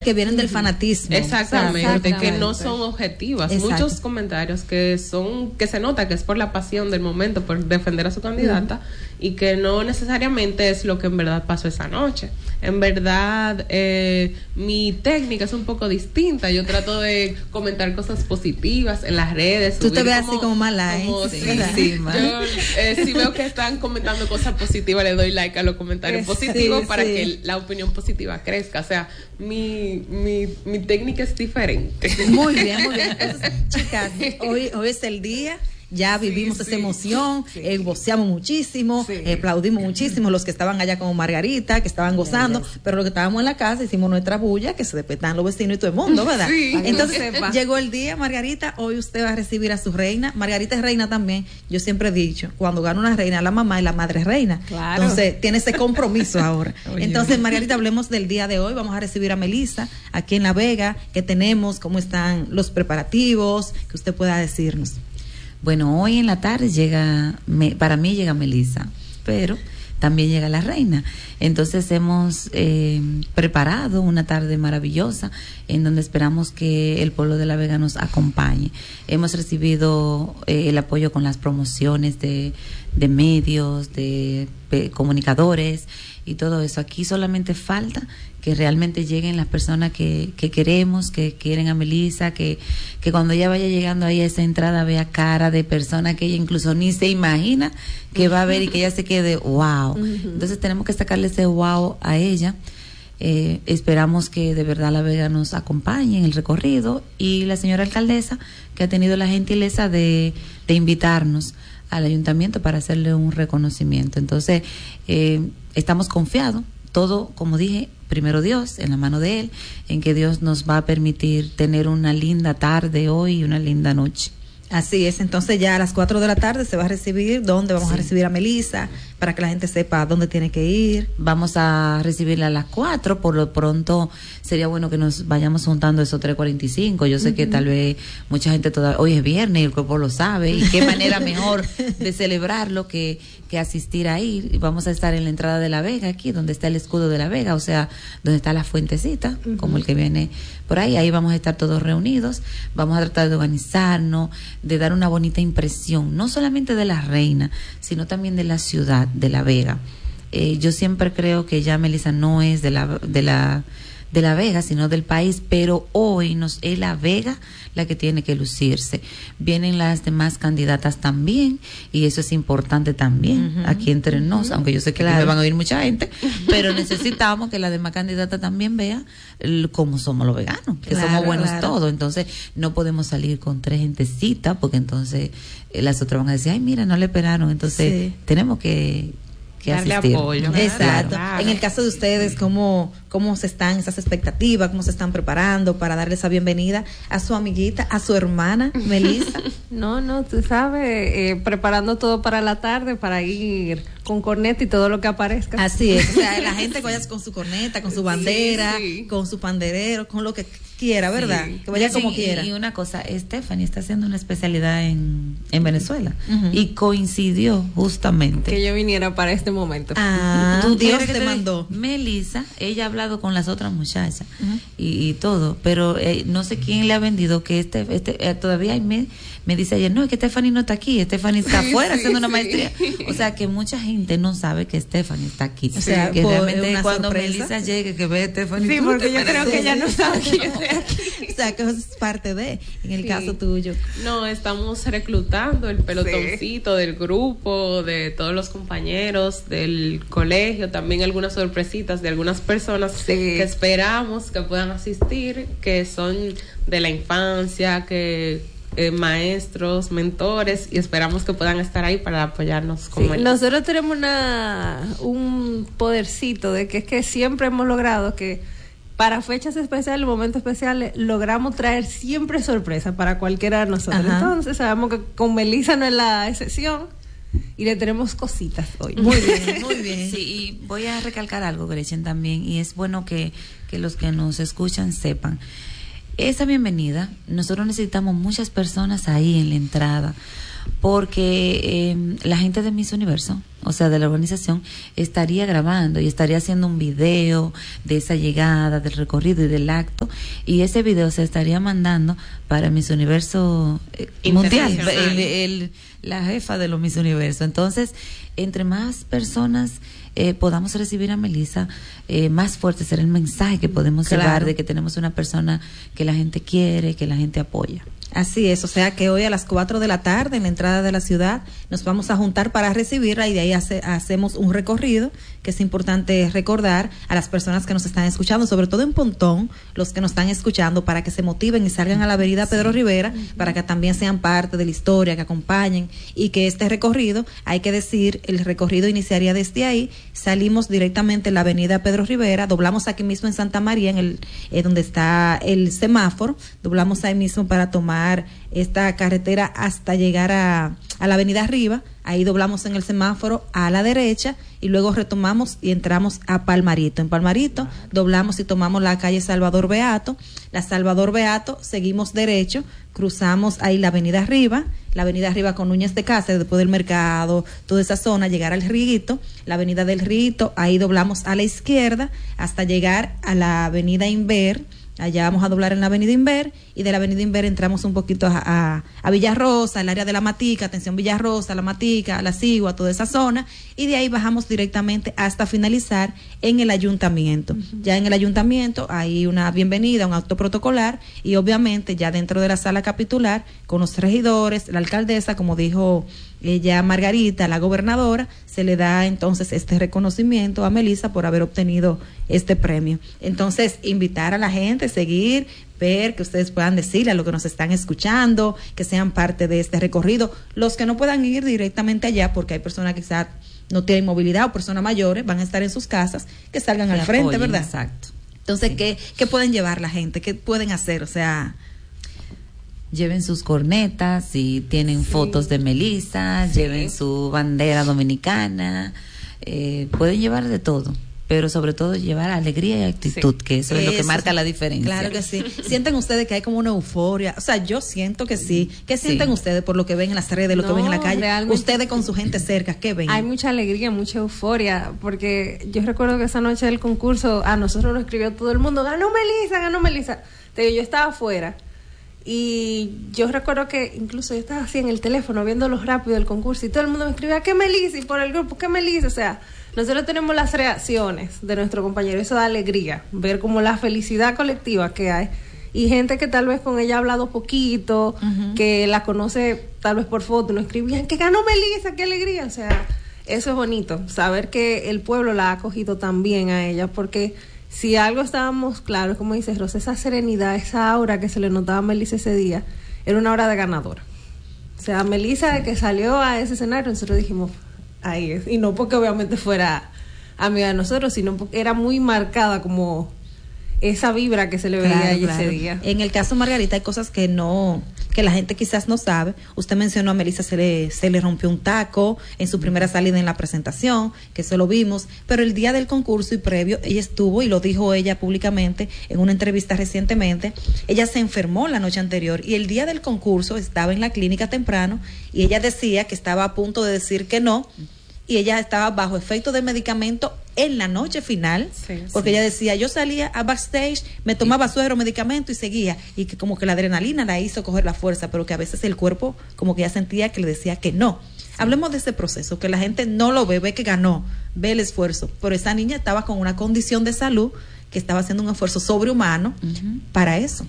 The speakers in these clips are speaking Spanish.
que vienen del fanatismo. Exactamente, que no son objetivas. Exacto. Muchos comentarios que se nota que es por la pasión del momento, por defender a su candidata, y que no necesariamente es lo que en verdad pasó esa noche. En verdad, mi técnica es un poco distinta. Yo trato de comentar cosas positivas en las redes. Tú te ves así como más light. Si veo que están comentando cosas positivas, le doy like a los comentarios positivos para que la opinión positiva crezca. O sea, mi técnica es diferente. Muy bien, muy bien. Entonces, chicas, hoy es el día. Ya vivimos esa emoción, voceamos muchísimo, aplaudimos muchísimo los que estaban allá como Margarita, que estaban gozando, pero los que estábamos en la casa hicimos nuestra bulla, que se despertaban los vecinos y todo el mundo, ¿verdad? Entonces llegó el día, Margarita, hoy usted va a recibir a su reina. Margarita es reina también. Yo siempre he dicho, cuando gana una reina, la mamá y la madre es reina. Claro. Entonces tiene ese compromiso ahora. Entonces, Margarita, hablemos del día de hoy. Vamos a recibir a Melissa aquí en La Vega. ¿Qué tenemos? ¿Cómo están los preparativos? Que usted pueda decirnos. Bueno, hoy en la tarde para mí llega Melissa, pero también llega la reina. Entonces hemos preparado una tarde maravillosa en donde esperamos que el pueblo de La Vega nos acompañe. Hemos recibido el apoyo con las promociones de medios, de comunicadores y todo eso. Aquí solamente falta que realmente lleguen las personas que queremos, que quieren a Melissa, que cuando ella vaya llegando ahí a esa entrada vea cara de persona que ella incluso ni se imagina que va a ver y que ella se quede wow. Entonces tenemos que sacarle ese wow a ella. Esperamos que de verdad La Vega nos acompañe en el recorrido, y la señora alcaldesa, que ha tenido la gentileza de invitarnos al ayuntamiento para hacerle un reconocimiento. Entonces estamos confiados, todo, como dije, primero Dios, en la mano de Él, en que Dios nos va a permitir tener una linda tarde hoy y una linda noche. Así es, entonces ya a las 4 de la tarde se va a recibir, ¿dónde vamos a recibir a Melissa? Para que la gente sepa dónde tiene que ir. Vamos a recibirla a las 4, por lo pronto sería bueno que nos vayamos juntando esos 3:45. Yo sé que tal vez mucha gente todavía, hoy es viernes y el cuerpo lo sabe, y qué manera mejor de celebrarlo que asistir ahí. Vamos a estar en la entrada de La Vega, aquí donde está el escudo de La Vega, o sea, donde está la fuentecita, como el que viene por ahí vamos a estar todos reunidos. Vamos a tratar de organizarnos, de dar una bonita impresión, no solamente de la reina, sino también de la ciudad de La Vega. Yo siempre creo que ya Melissa no es de la Vega, sino del país, pero hoy es La Vega la que tiene que lucirse. Vienen las demás candidatas también, y eso es importante también, aquí entre nos, aunque yo sé que me van a oír mucha gente, pero necesitamos que las demás candidatas también vean cómo somos los veganos, que somos buenos todos. Entonces no podemos salir con 3 gentecitas, porque entonces las otras van a decir, ay, mira, no le esperaron. Entonces tenemos que darle asistir. Apoyo. Exacto. En el caso de ustedes, ¿cómo se están esas expectativas? ¿Cómo se están preparando para darle esa bienvenida a su amiguita, a su hermana, Melissa? No, tú sabes, preparando todo para la tarde, para ir con corneta y todo lo que aparezca. Así es, o sea, la gente que vaya con su corneta, con su bandera, con su panderero, con lo que quiera, ¿verdad? Que vaya como quiera. Y una cosa, Stephanie está haciendo una especialidad en Venezuela, y coincidió justamente que yo viniera para este momento. Dios te mandó. Melissa, ella ha hablado con las otras muchachas y todo, pero no sé quién le ha vendido que todavía me dice ayer, no, es que Stephanie no está aquí, Stephanie está afuera haciendo una maestría. O sea, que mucha gente no sabe que Stephanie está aquí. O sea, que realmente cuando Melissa llegue, que ve a Stephanie. Sí, porque yo creo que ella no sabe quién es aquí. O sea, que es parte de, en el caso tuyo. No, estamos reclutando el pelotoncito del grupo, de todos los compañeros del colegio, también algunas sorpresitas de algunas personas que esperamos que puedan asistir, que son de la infancia, que maestros, mentores, y esperamos que puedan estar ahí para apoyarnos como nosotros tenemos un podercito de que es que siempre hemos logrado que para fechas especiales, momentos especiales, logramos traer siempre sorpresa para cualquiera de nosotros. Entonces sabemos que con Melissa no es la excepción, y le tenemos cositas hoy. Muy bien, muy bien. Sí, y voy a recalcar algo, Gretchen, también, y es bueno que los que nos escuchan sepan. Esa bienvenida, nosotros necesitamos muchas personas ahí en la entrada, porque la gente de Miss Universo, o sea, de la organización, estaría grabando y estaría haciendo un video de esa llegada, del recorrido y del acto, y ese video se estaría mandando para Miss Universo Mundial, la jefa de los Miss Universo. Entonces, entre más personas podamos recibir a Melissa, más fuerte será el mensaje que podemos llevar de que tenemos una persona que la gente quiere, que la gente apoya. Así es, o sea que hoy a las 4 de la tarde en la entrada de la ciudad nos vamos a juntar para recibirla y de ahí hacemos un recorrido que es importante recordar a las personas que nos están escuchando, sobre todo en Pontón, los que nos están escuchando, para que se motiven y salgan a la avenida Pedro Rivera, para que también sean parte de la historia, que acompañen, y que este recorrido, hay que decir, el recorrido iniciaría desde ahí, salimos directamente en la avenida Pedro Rivera, doblamos aquí mismo en Santa María, en el donde está el semáforo, doblamos ahí mismo para tomar esta carretera hasta llegar a la avenida Arriba, ahí doblamos en el semáforo a la derecha y luego retomamos y entramos a Palmarito. En Palmarito doblamos y tomamos la calle Salvador Beato, la Salvador Beato, seguimos derecho, cruzamos ahí la avenida Arriba con Núñez de Cáceres, después del mercado, toda esa zona, llegar al Riguito, la avenida del Riguito, ahí doblamos a la izquierda hasta llegar a la avenida Inver. Allá vamos a doblar en la avenida Inver y de la avenida Inver entramos un poquito a Villarrosa, el área de la Matica, atención Villarrosa, la Matica, la Sigua, toda esa zona, y de ahí bajamos directamente hasta finalizar en el ayuntamiento. Ya en el ayuntamiento hay una bienvenida, un acto protocolar y obviamente ya dentro de la sala capitular con los regidores, la alcaldesa, como dijo ella Margarita, la gobernadora, se le da entonces este reconocimiento a Melissa por haber obtenido este premio. Entonces, invitar a la gente, seguir, ver, que ustedes puedan decirle a los que nos están escuchando, que sean parte de este recorrido. Los que no puedan ir directamente allá, porque hay personas que quizás no tienen movilidad o personas mayores, van a estar en sus casas, que salgan al frente, apoyen, ¿verdad? Exacto. Entonces, sí. ¿Qué pueden llevar la gente? ¿Qué pueden hacer? O sea, lleven sus cornetas, si tienen fotos de Melissa, lleven su bandera dominicana, pueden llevar de todo, pero sobre todo llevar alegría y actitud, que eso es lo que marca la diferencia. Claro que sí. ¿Sienten ustedes que hay como una euforia? O sea, yo siento que sí. ¿Qué sienten ustedes por lo que ven en las redes, lo que ven en la calle? Ustedes con su gente cerca, ¿qué ven? Hay mucha alegría, mucha euforia, porque yo recuerdo que esa noche del concurso a nosotros nos escribió todo el mundo, ganó Melissa. Te digo, yo estaba afuera. Y yo recuerdo que incluso yo estaba así en el teléfono viendo los rápidos del concurso y todo el mundo me escribía, ¿qué Melissa? Y por el grupo, ¿qué Melissa? O sea, nosotros tenemos las reacciones de nuestro compañero, eso da alegría, ver como la felicidad colectiva que hay. Y gente que tal vez con ella ha hablado poquito, que la conoce tal vez por foto, nos escribían, que ganó Melissa, qué alegría. O sea, eso es bonito, saber que el pueblo la ha acogido tan bien a ella, porque si algo estábamos claros, como dice Rosa, esa serenidad, esa aura que se le notaba a Melissa ese día, era una aura de ganadora. O sea, Melissa, de que salió a ese escenario, nosotros dijimos, ahí es. Y no porque obviamente fuera amiga de nosotros, sino porque era muy marcada como esa vibra que se le veía a ella ese día. En el caso Margarita hay cosas que la gente quizás no sabe. Usted mencionó a Melissa se le rompió un taco en su primera salida en la presentación, que eso lo vimos, pero el día del concurso y previo, ella estuvo, y lo dijo ella públicamente en una entrevista recientemente, ella se enfermó la noche anterior y el día del concurso estaba en la clínica temprano y ella decía que estaba a punto de decir que no, y ella estaba bajo efecto de medicamento en la noche final, porque ella decía, yo salía a backstage, me tomaba suero, medicamento y seguía, y que como que la adrenalina la hizo coger la fuerza, pero que a veces el cuerpo como que ya sentía que le decía que no. Hablemos de ese proceso, que la gente no lo ve que ganó, ve el esfuerzo, pero esa niña estaba con una condición de salud que estaba haciendo un esfuerzo sobrehumano para eso.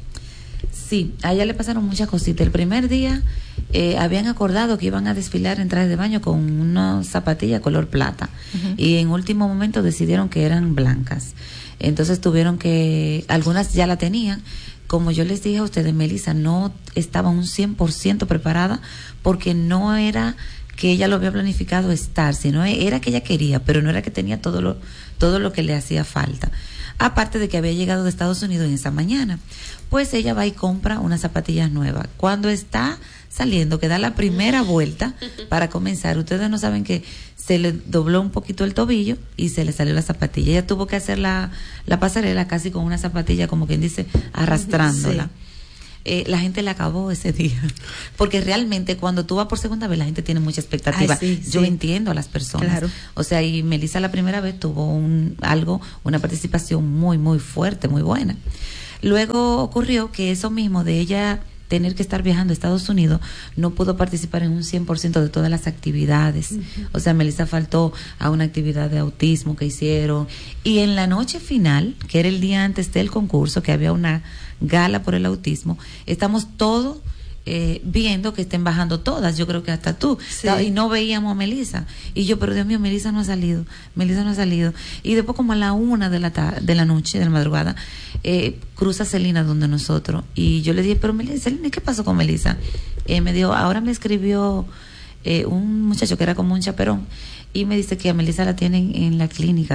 Sí, a ella le pasaron muchas cositas. El primer día habían acordado que iban a desfilar en traje de baño con una zapatilla color plata y en último momento decidieron que eran blancas. Entonces tuvieron que, algunas ya la tenían. Como yo les dije a ustedes, Melissa no estaba un 100% preparada porque no era que ella lo había planificado estar, sino era que ella quería, pero no era que tenía todo lo que le hacía falta. Aparte de que había llegado de Estados Unidos en esa mañana, pues ella va y compra unas zapatillas nuevas. Cuando está saliendo, que da la primera vuelta para comenzar, ustedes no saben que se le dobló un poquito el tobillo y se le salió la zapatilla. Ella tuvo que hacer la pasarela casi con una zapatilla, como quien dice, arrastrándola. la gente le acabó ese día. Porque realmente cuando tú vas por segunda vez, la gente tiene mucha expectativa. Yo entiendo a las personas. Claro. O sea, y Melissa la primera vez tuvo una participación muy, muy fuerte, muy buena. Luego ocurrió que eso mismo de ella tener que estar viajando a Estados Unidos, no pudo participar en un 100% de todas las actividades. O sea, Melissa faltó a una actividad de autismo que hicieron. Y en la noche final, que era el día antes del concurso, que había una gala por el autismo, estamos todos viendo que estén bajando todas, yo creo que hasta tú, y no veíamos a Melissa, y yo, pero Dios mío, Melissa no ha salido, y después como a la 1 de la noche, de la madrugada, cruza Celina donde nosotros, y yo le dije, pero Melissa, ¿qué pasó con Melissa? Me dijo, ahora me escribió un muchacho que era como un chaperón, y me dice que a Melissa la tienen en la clínica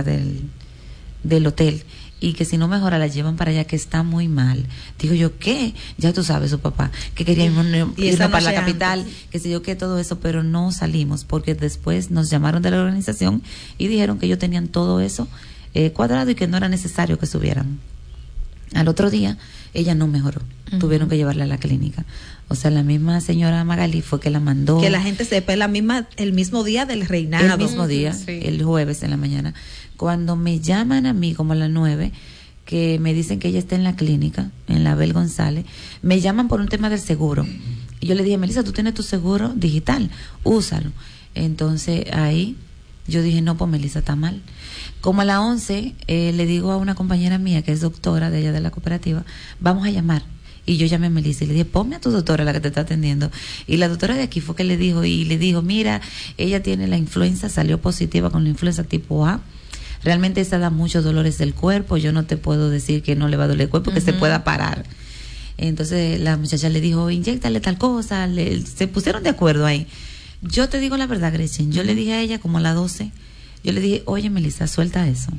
del hotel, y que si no mejora la llevan para allá, que está muy mal. Digo yo, ¿qué? Ya tú sabes, su papá, que quería irnos para la capital, que sé yo qué, todo eso, pero no salimos, porque después nos llamaron de la organización y dijeron que ellos tenían todo eso cuadrado y que no era necesario que subieran. Al otro día, ella no mejoró. Tuvieron que llevarla a la clínica. O sea, la misma señora Magali fue que la mandó. Que la gente sepa, el mismo día del reinado. El mismo día, el jueves en la mañana. Cuando me llaman a mí como a las 9, que me dicen que ella está en la clínica, en la Abel González, me llaman por un tema del seguro. Y yo le dije, Melissa, tú tienes tu seguro digital, úsalo. Entonces ahí yo dije, no, pues Melissa está mal. Como a las 11, le digo a una compañera mía que es doctora de allá de la cooperativa, vamos a llamar. Y yo llamé a Melissa y le dije, ponme a tu doctora, la que te está atendiendo. Y la doctora de aquí fue que le dijo, mira, ella tiene la influenza, salió positiva con la influenza tipo A. Realmente esa da muchos dolores del cuerpo. Yo no te puedo decir que no le va a doler el cuerpo, que se pueda parar. Entonces la muchacha le dijo, inyéctale tal cosa. Se pusieron de acuerdo ahí. Yo te digo la verdad, Gretchen. Yo le dije a ella como a las 12, yo le dije, oye, Melissa, suelta eso.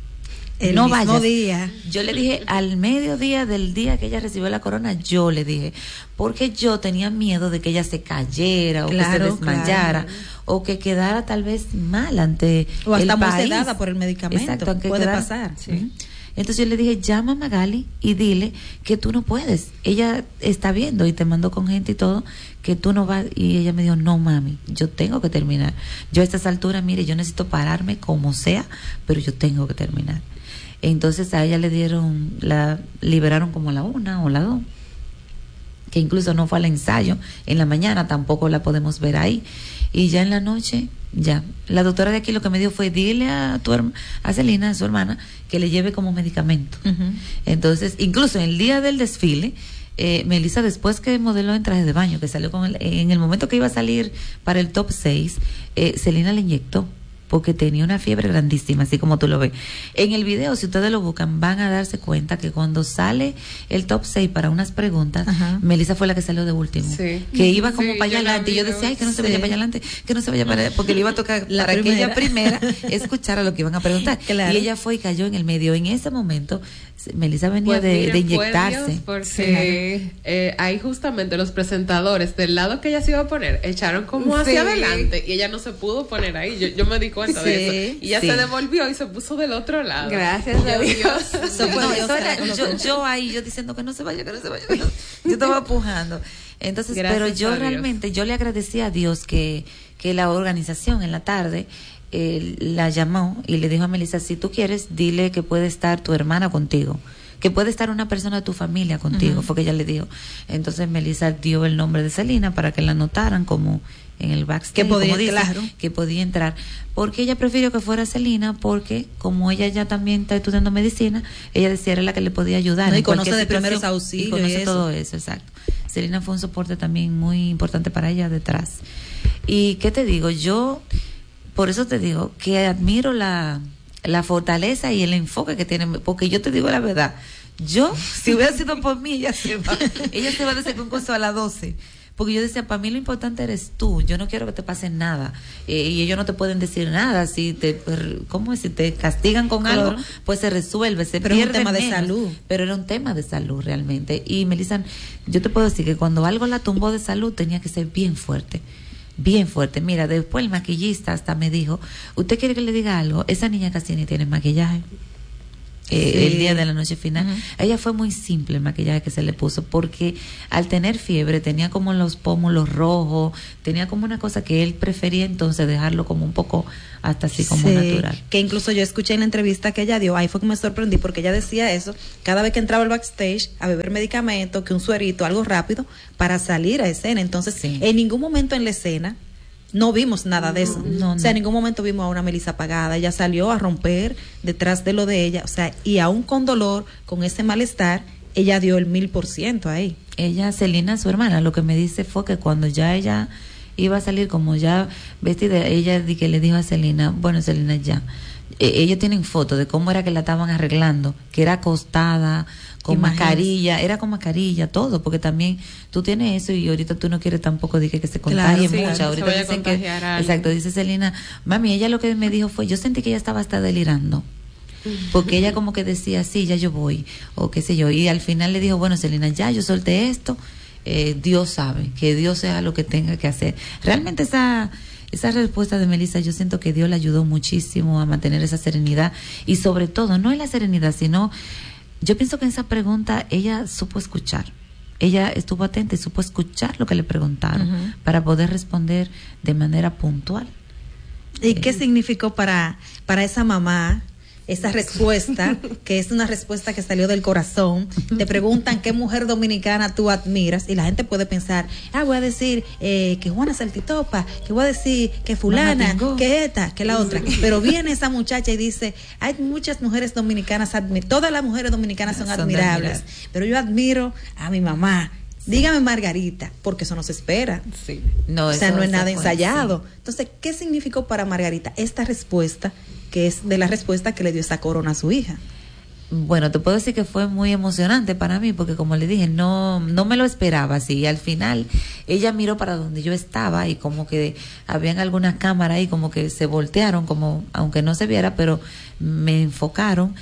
El no mismo día. Yo le dije al mediodía del día que ella recibió la corona, yo le dije, porque yo tenía miedo de que ella se cayera o que se desmayara o que quedara tal vez mal ante o hasta el muy país. sedada por el medicamento. Exacto, puede pasar. Sí. Entonces yo le dije, llama a Magali y dile que tú no puedes. Ella está viendo y te mandó con gente y todo, que tú no vas. Y ella me dijo, no mami, yo tengo que terminar. Yo a estas alturas, mire, yo necesito pararme como sea, pero yo tengo que terminar. Entonces a ella la liberaron como a la 1 o la 2, que incluso no fue al ensayo. En la mañana tampoco la podemos ver ahí. Y ya en la noche, ya. La doctora de aquí lo que me dio fue, dile a Celina, a su hermana, que le lleve como medicamento. Entonces, incluso en el día del desfile, Melissa, después que modeló en traje de baño, que salió en el momento que iba a salir para el top 6, Celina le inyectó, porque tenía una fiebre grandísima, así como tú lo ves. En el video, si ustedes lo buscan, van a darse cuenta que cuando sale el top 6 para unas preguntas, Melissa fue la que salió de último. Sí. Que iba como para allá adelante. Y yo decía, ay, que no se vaya para allá adelante, que no se vaya para allá, porque le iba a tocar para que ella primera escuchara lo que iban a preguntar. Claro. Y ella fue y cayó en el medio. En ese momento, Melissa venía de inyectarse. Dios, porque ahí justamente los presentadores del lado que ella se iba a poner echaron como hacia adelante y ella no se pudo poner ahí. Yo me di cuenta de eso. Y ella se devolvió y se puso del otro lado. Gracias a Dios. Yo ahí, yo diciendo que no se vaya. Yo estaba empujando. Entonces, pero yo realmente, yo le agradecí a Dios que la organización en la tarde la llamó y le dijo a Melissa, si tú quieres, dile que puede estar tu hermana contigo, que puede estar una persona de tu familia contigo, fue que ella le dijo. Entonces Melissa dio el nombre de Celina para que la anotaran como en el backstage, que podía, como dice, claro, que podía entrar, porque ella prefirió que fuera Celina, porque como ella ya también está estudiando medicina, ella decía era la que le podía ayudar, no, y conoce de primeros auxilios y conoce todo eso, exacto. Celina fue un soporte también muy importante para ella detrás. Y qué te digo, yo por eso te digo que admiro la fortaleza y el enfoque que tiene, porque yo te digo la verdad, yo, si hubiera sido por mí, ella se va de ese concurso a las 12, porque yo decía, para mí lo importante eres tú, yo no quiero que te pase nada, y ellos no te pueden decir nada, si te castigan con algo, pues se resuelve, pero pierde, es un tema de salud. Pero era un tema de salud realmente, y Melissa, yo te puedo decir que cuando algo la tumbó de salud tenía que ser bien fuerte. Mira, después el maquillista hasta me dijo, ¿usted quiere que le diga algo? Esa niña casi ni tiene maquillaje. el día de la noche final. Ella fue muy simple el maquillaje que se le puso, porque al tener fiebre tenía como los pómulos rojos, tenía como una cosa que él prefería entonces dejarlo como un poco hasta así como natural. Que incluso yo escuché en la entrevista que ella dio, ahí fue que me sorprendí, porque ella decía eso, cada vez que entraba al backstage a beber medicamentos, que un suerito, algo rápido, para salir a escena. Entonces, en ningún momento en la escena no vimos nada de eso. O sea, en ningún momento vimos a una Melissa apagada. Ella salió a romper detrás de lo de ella. O sea, y aún con dolor, con ese malestar, ella dio el 1000% ahí. Ella, Celina, su hermana, lo que me dice fue que cuando ya ella iba a salir como ya vestida, ella que le dijo a Celina, bueno, Celina, ya. Ellos tienen fotos de cómo era que la estaban arreglando, que era acostada, con mascarilla, era con mascarilla, todo, porque también tú tienes eso y ahorita tú no quieres tampoco de que se contagie mucho. Ahorita dicen que, exacto, dice Celina, mami, ella lo que me dijo fue, yo sentí que ella estaba hasta delirando, porque ella como que decía, sí, ya yo voy, o qué sé yo, y al final le dijo, bueno, Celina, ya yo solté esto, Dios sabe, que Dios sea lo que tenga que hacer. Realmente esa respuesta de Melissa, yo siento que Dios le ayudó muchísimo a mantener esa serenidad, y sobre todo, no en la serenidad, sino, yo pienso que en esa pregunta ella supo escuchar. Ella estuvo atenta y supo escuchar lo que le preguntaron para poder responder de manera puntual. ¿Y qué significó para esa mamá esa respuesta, que es una respuesta que salió del corazón? Te preguntan qué mujer dominicana tú admiras y la gente puede pensar, voy a decir que Juana Saltitopa, que voy a decir que fulana, que esta, que la otra, pero viene esa muchacha y dice, hay muchas mujeres dominicanas, todas las mujeres dominicanas son admirables, pero yo admiro a mi mamá. Dígame Margarita, porque eso no se espera. No, o sea, no es nada ensayado. Entonces, ¿qué significó para Margarita esta respuesta, que es de la respuesta que le dio esa corona a su hija? Bueno, te puedo decir que fue muy emocionante para mí, porque como le dije, no me lo esperaba así. Y al final ella miró para donde yo estaba y como que habían algunas cámaras ahí como que se voltearon, como aunque no se viera, pero me enfocaron.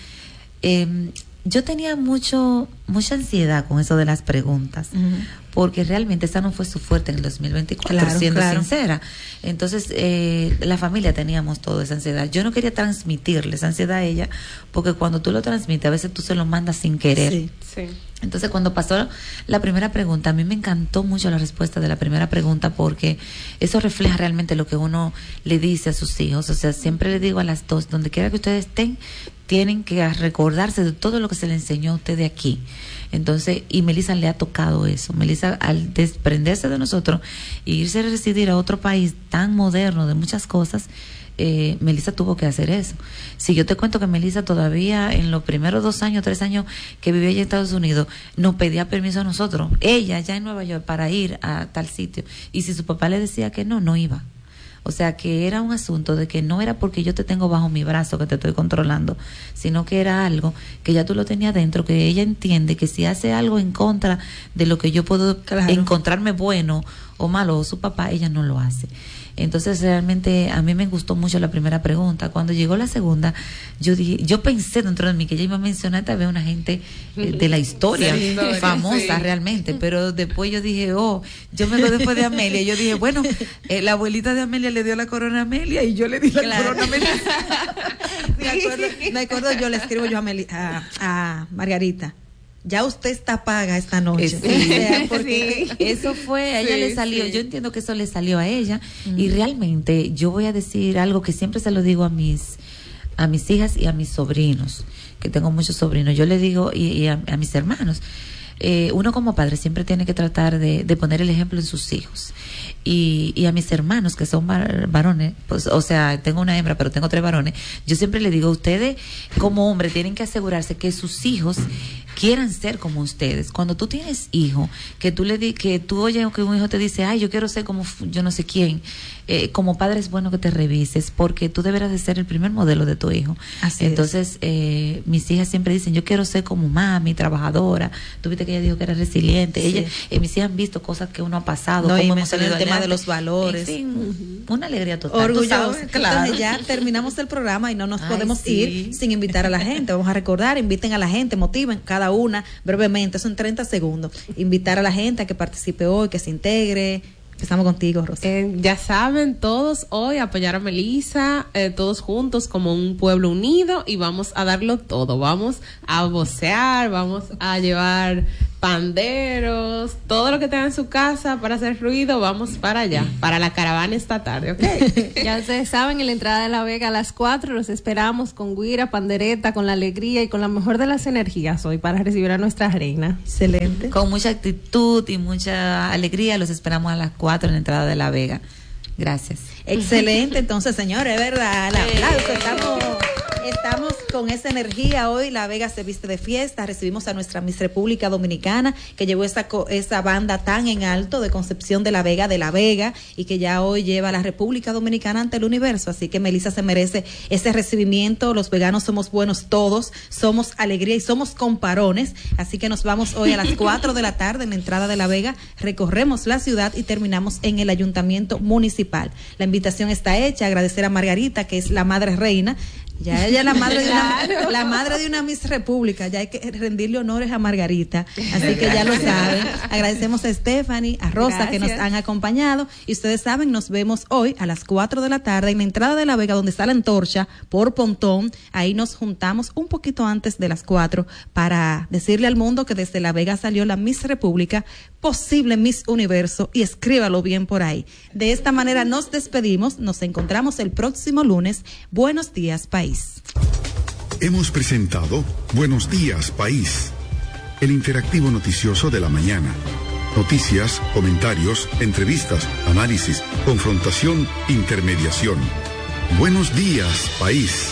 Yo tenía mucha ansiedad con eso de las preguntas, porque realmente esa no fue su fuerte en el 2024, siendo sincera. Entonces, la familia teníamos toda esa ansiedad. Yo no quería transmitirle esa ansiedad a ella, porque cuando tú lo transmites, a veces tú se lo mandas sin querer. Sí. Entonces, cuando pasó la primera pregunta, a mí me encantó mucho la respuesta de la primera pregunta, porque eso refleja realmente lo que uno le dice a sus hijos. O sea, siempre le digo a las dos, donde quiera que ustedes estén, tienen que recordarse de todo lo que se le enseñó a usted de aquí. Entonces, y Melissa le ha tocado eso. Melissa, al desprenderse de nosotros e irse a residir a otro país tan moderno de muchas cosas, Melissa tuvo que hacer eso. Si yo te cuento que Melissa todavía en los primeros 2 años, 3 años que vivía allá en Estados Unidos, nos pedía permiso a nosotros, ella ya en Nueva York, para ir a tal sitio. Y si su papá le decía que no iba. O sea, que era un asunto de que no era porque yo te tengo bajo mi brazo que te estoy controlando, sino que era algo que ya tú lo tenías dentro, que ella entiende que si hace algo en contra de lo que yo puedo encontrarme bueno o malo, o su papá, ella no lo hace. Entonces realmente a mí me gustó mucho la primera pregunta. Cuando llegó la segunda, yo pensé dentro de mí que ella iba a mencionar tal vez una gente de la historia, famosa realmente, pero después yo dije, yo me lo después de Amelia, yo dije, bueno, la abuelita de Amelia le dio la corona a Amelia y yo le di la corona a Amelia. Me acuerdo, yo le escribo a Margarita, ya usted está paga esta noche. Porque eso fue, a ella le salió, yo entiendo que eso le salió a ella, y realmente yo voy a decir algo que siempre se lo digo a mis hijas y a mis sobrinos, que tengo muchos sobrinos, yo le digo, y a mis hermanos, uno como padre siempre tiene que tratar de poner el ejemplo en sus hijos. Y a mis hermanos que son varones, pues, o sea, tengo una hembra pero tengo 3 varones, yo siempre le digo, ustedes como hombres tienen que asegurarse que sus hijos quieran ser como ustedes. Cuando tú tienes hijo, que tú oyes que un hijo te dice, yo quiero ser como yo no sé quién, como padre es bueno que te revises, porque tú deberás de ser el primer modelo de tu hijo. Entonces, mis hijas siempre dicen, yo quiero ser como mami, trabajadora. Tú viste que ella dijo que era resiliente. Ella, mis hijas han visto cosas que uno ha pasado, cómo hemos salido el tema de los valores. En fin, una alegría total. Orgulloso. Entonces ya terminamos el programa y no nos podemos ir sin invitar a la gente. Vamos a recordar, inviten a la gente, motiven cada una brevemente, son 30 segundos. Invitar a la gente a que participe hoy, que se integre. Empezamos contigo, Rosa. Ya saben, todos hoy apoyar a Melissa, todos juntos como un pueblo unido, y vamos a darlo todo. Vamos a vocear, vamos a llevar panderos, todo lo que tenga en su casa para hacer ruido, vamos para allá, para la caravana esta tarde, ¿ok? Ya ustedes saben, en la entrada de La Vega a las 4 los esperamos con guira, pandereta, con la alegría y con la mejor de las energías hoy para recibir a nuestra reina. Excelente. Con mucha actitud y mucha alegría los esperamos a las 4 en la entrada de La Vega. Gracias. Excelente, entonces, señores, ¿verdad? El aplauso, estamos con esa energía hoy. La Vega se viste de fiesta. Recibimos a nuestra Miss República Dominicana, que llevó esa banda tan en alto de Concepción de La Vega, y que ya hoy lleva a la República Dominicana ante el universo. Así que Melissa se merece ese recibimiento. Los veganos somos buenos todos, somos alegría y somos comparones. Así que nos vamos hoy a las 4 de la tarde en la entrada de La Vega, recorremos la ciudad y terminamos en el Ayuntamiento Municipal. La invitación está hecha. Agradecer a Margarita, que es la madre reina. Ya ella es la madre de una Miss República. Ya hay que rendirle honores a Margarita. Así que ya lo saben. Agradecemos a Stephanie, a Rosa, gracias, que nos han acompañado. Y ustedes saben, nos vemos hoy a las 4 de la tarde en la entrada de La Vega, donde está la antorcha por Pontón. Ahí nos juntamos un poquito antes de las 4 para decirle al mundo que desde La Vega salió la Miss República, posible Miss Universo, y escríbalo bien por ahí. De esta manera nos despedimos. Nos encontramos el próximo lunes. Buenos días, país. Hemos presentado Buenos Días, País, el interactivo noticioso de la mañana. Noticias, comentarios, entrevistas, análisis, confrontación, intermediación. Buenos días, País.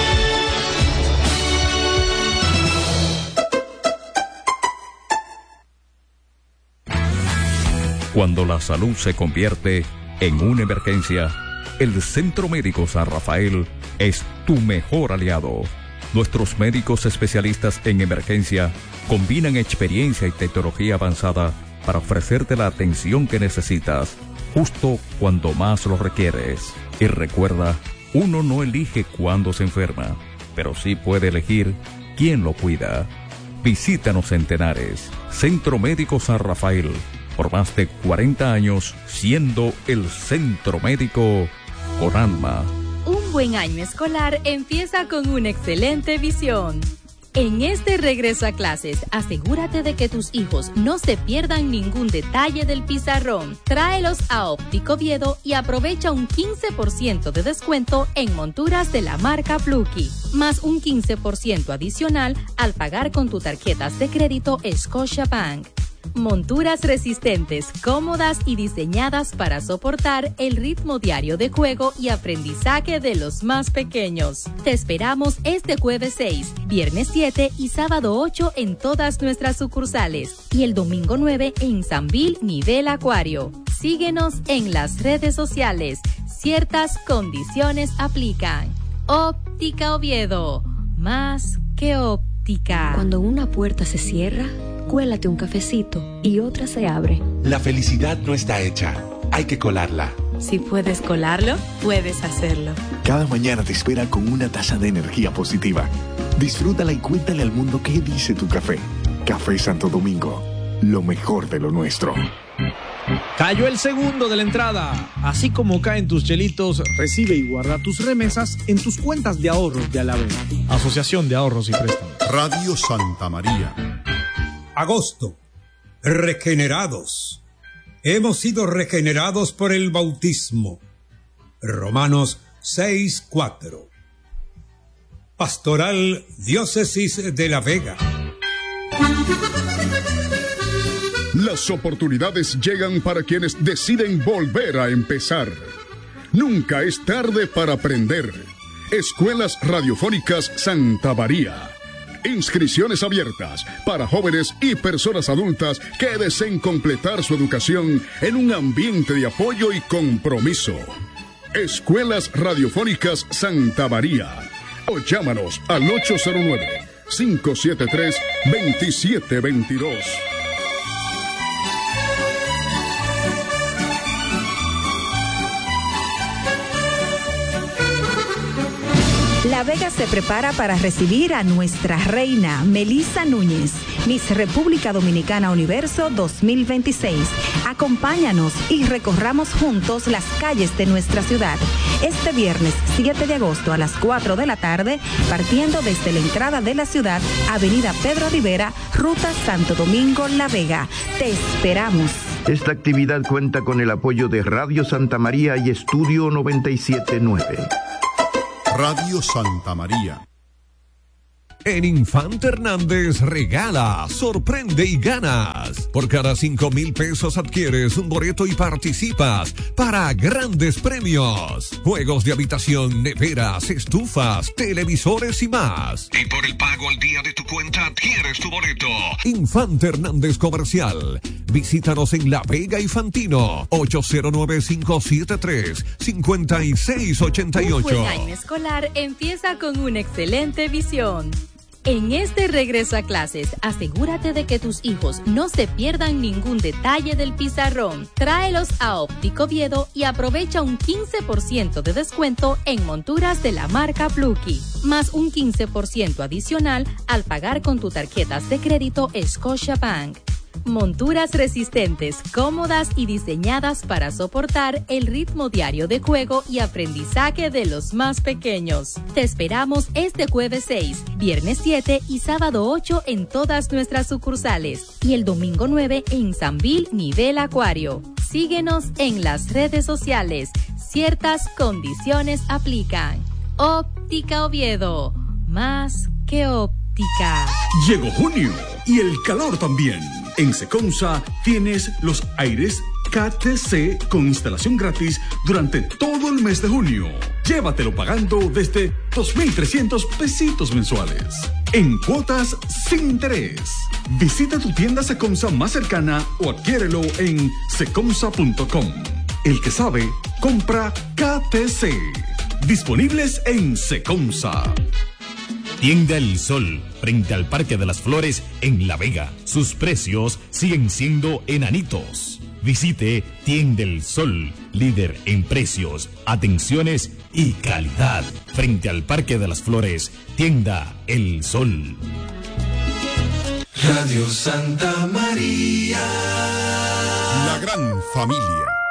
Cuando la salud se convierte en una emergencia, el Centro Médico San Rafael es tu mejor aliado. Nuestros médicos especialistas en emergencia combinan experiencia y tecnología avanzada para ofrecerte la atención que necesitas, justo cuando más lo requieres. Y recuerda, uno no elige cuándo se enferma, pero sí puede elegir quién lo cuida. Visítanos en Tenares, Centro Médico San Rafael, por más de 40 años siendo el centro médico con alma. Un buen año escolar empieza con una excelente visión. En este regreso a clases, asegúrate de que tus hijos no se pierdan ningún detalle del pizarrón. Tráelos a Óptico Oviedo y aprovecha un 15% de descuento en monturas de la marca Fluky, más un 15% adicional al pagar con tu tarjetas de crédito Scotiabank. Monturas resistentes, cómodas y diseñadas para soportar el ritmo diario de juego y aprendizaje de los más pequeños. Te esperamos este jueves 6, viernes 7 y sábado 8 en todas nuestras sucursales y el domingo 9 en Sanvil Nivel Acuario. Síguenos en las redes sociales. Ciertas condiciones aplican. Óptica Oviedo, más que óptica. Cuando una puerta se cierra, cuélate un cafecito y otra se abre. La felicidad no está hecha, hay que colarla. Si puedes colarlo, puedes hacerlo. Cada mañana te espera con una taza de energía positiva. Disfrútala y cuéntale al mundo qué dice tu café. Café Santo Domingo, lo mejor de lo nuestro. Cayó el segundo de la entrada. Así como caen tus chelitos, recibe y guarda tus remesas en tus cuentas de ahorros de Alavés. Asociación de Ahorros y Préstamos. Radio Santa María. Agosto. Regenerados. Hemos sido regenerados por el bautismo. Romanos 6:4. Pastoral Diócesis de La Vega. Las oportunidades llegan para quienes deciden volver a empezar. Nunca es tarde para aprender. Escuelas Radiofónicas Santa María. Inscripciones abiertas para jóvenes y personas adultas que deseen completar su educación en un ambiente de apoyo y compromiso. Escuelas Radiofónicas Santa María. O llámanos al 809-573-2722. La La Vega se prepara para recibir a nuestra reina, Melissa Núñez, Miss República Dominicana Universo 2026. Acompáñanos y recorramos juntos las calles de nuestra ciudad. Este viernes 7 de agosto a las 4 de la tarde, partiendo desde la entrada de la ciudad, Avenida Pedro Rivera, Ruta Santo Domingo, La Vega. Te esperamos. Esta actividad cuenta con el apoyo de Radio Santa María y Estudio 97.9. Radio Santa María. En Infante Hernández regala, sorprende y ganas. Por cada 5,000 pesos adquieres un boleto y participas para grandes premios. Juegos de habitación, neveras, estufas, televisores y más. Y por el pago al día de tu cuenta adquieres tu boleto. Infante Hernández Comercial. Visítanos en La Vega y Fantino. 809-573-5688. Un buen año escolar empieza con una excelente visión. En este regreso a clases, asegúrate de que tus hijos no se pierdan ningún detalle del pizarrón. Tráelos a Óptico Oviedo y aprovecha un 15% de descuento en monturas de la marca Plucky, más un 15% adicional al pagar con tu tarjetas de crédito Scotiabank. Monturas resistentes, cómodas y diseñadas para soportar el ritmo diario de juego y aprendizaje de los más pequeños. Te esperamos este jueves 6, viernes 7 y sábado 8 en todas nuestras sucursales y el domingo 9 en Sanvil Nivel Acuario. Síguenos en las redes sociales. Ciertas condiciones aplican. Óptica Oviedo, más que óptica. Llegó junio y el calor también. En Secomsa tienes los aires KTC con instalación gratis durante todo el mes de junio. Llévatelo pagando desde 2,300 pesitos mensuales. En cuotas sin interés. Visita tu tienda Secomsa más cercana o adquiérelo en secomsa.com. El que sabe, compra KTC. Disponibles en Secomsa. Tienda El Sol, frente al Parque de las Flores en La Vega. Sus precios siguen siendo enanitos. Visite Tienda El Sol, líder en precios, atenciones y calidad. Frente al Parque de las Flores, Tienda El Sol. Radio Santa María. La gran familia.